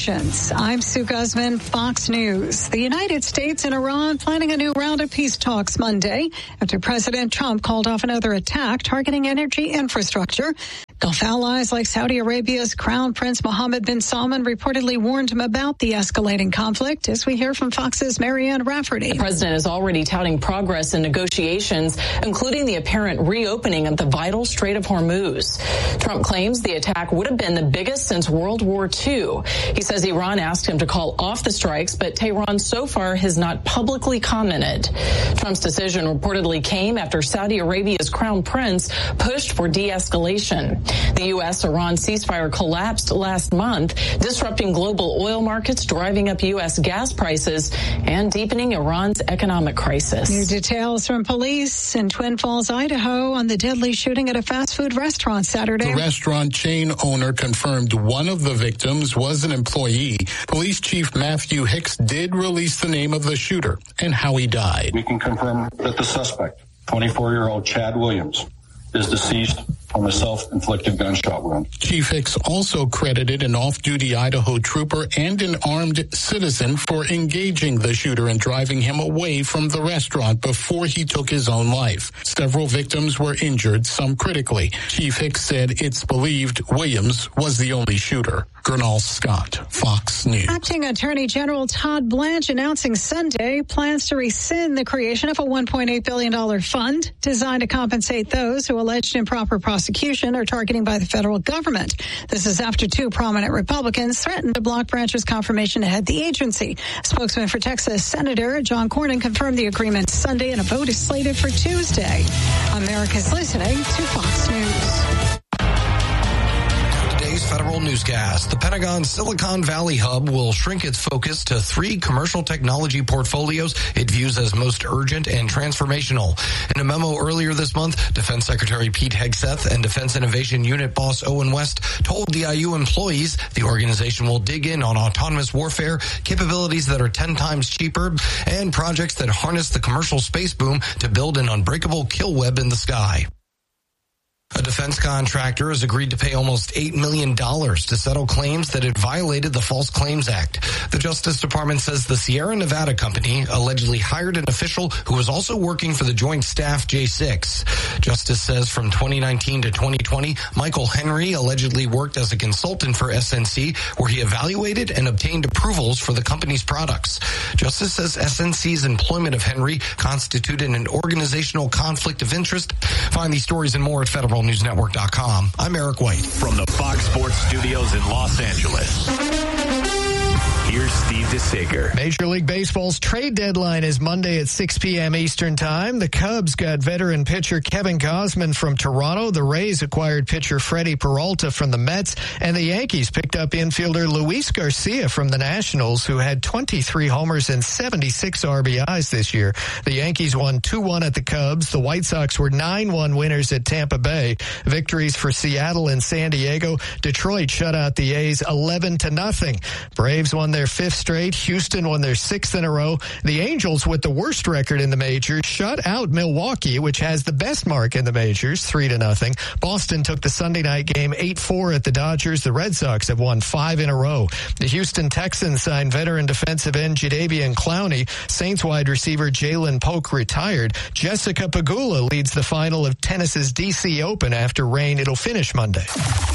Nations. I'm Sue Guzman, Fox News. The United States and Iran planning a new round of peace talks Monday after President Trump called off another attack targeting energy infrastructure. Gulf allies like Saudi Arabia's Crown Prince Mohammed bin Salman reportedly warned him about the escalating conflict, as we hear from Fox's Marianne Rafferty. The president is already touting progress in negotiations, including the apparent reopening of the vital Strait of Hormuz. Trump claims the attack would have been the biggest since World War II. He says Iran asked him to call off the strikes, but Tehran so far has not publicly commented. Trump's decision reportedly came after Saudi Arabia's Crown Prince pushed for de-escalation. The U.S.-Iran ceasefire collapsed last month, disrupting global oil markets, driving up U.S. gas prices, and deepening Iran's economic crisis. New details from police in Twin Falls, Idaho, on the deadly shooting at a fast food restaurant Saturday. The restaurant chain owner confirmed one of the victims was an employee. Police Chief Matthew Hicks did release the name of the shooter and how he died. We can confirm that the suspect, 24-year-old Chad Williams, is deceased from a self-inflicted gunshot wound. Chief Hicks also credited an off-duty Idaho trooper and an armed citizen for engaging the shooter and driving him away from the restaurant before he took his own life. Several victims were injured, some critically. Chief Hicks said it's believed Williams was the only shooter. Gernal Scott, Fox News. Acting Attorney General Todd Blanche announcing Sunday plans to rescind the creation of a $1.8 billion fund designed to compensate those who alleged improper prosecution or targeting by the federal government. This is after two prominent Republicans threatened to block Branch's confirmation to head the agency. Spokesman for Texas Senator John Cornyn confirmed the agreement Sunday, and a vote is slated for Tuesday. America's listening to Fox News. Federal newscast. The Pentagon's Silicon Valley hub will shrink its focus to 3 commercial technology portfolios it views as most urgent and transformational. In a memo earlier this month, Defense Secretary Pete Hegseth and Defense Innovation Unit boss Owen West told DIU employees the organization will dig in on autonomous warfare, capabilities that are 10 times cheaper, and projects that harness the commercial space boom to build an unbreakable kill web in the sky. A defense contractor has agreed to pay almost $8 million to settle claims that it violated the False Claims Act. The Justice Department says the Sierra Nevada company allegedly hired an official who was also working for the Joint Staff J6. Justice says from 2019 to 2020, Michael Henry allegedly worked as a consultant for SNC, where he evaluated and obtained approvals for the company's products. Justice says SNC's employment of Henry constituted an organizational conflict of interest. Find these stories and more at federalnewsnetwork.com. I'm Eric White. From the Fox Sports Studios in Los Angeles, here's Steve DeSager. Major League Baseball's trade deadline is Monday at 6 p.m. Eastern Time. The Cubs got veteran pitcher Kevin Gausman from Toronto. The Rays acquired pitcher Freddie Peralta from the Mets. And the Yankees picked up infielder Luis Garcia from the Nationals, who had 23 homers and 76 RBIs this year. The Yankees won 2-1 at the Cubs. The White Sox were 9-1 winners at Tampa Bay. Victories for Seattle and San Diego. Detroit shut out the A's 11-0. Braves won their 5th straight. Houston won their 6th in a row. The Angels, with the worst record in the majors, shut out Milwaukee, which has the best mark in the majors, 3-0. Boston took the Sunday night game 8-4 at the Dodgers. The Red Sox have won 5 in a row. The Houston Texans signed veteran defensive end Jadeveon Clowney. Saints wide receiver Jalen Polk retired. Jessica Pegula leads the final of tennis's DC Open after rain. It'll finish Monday.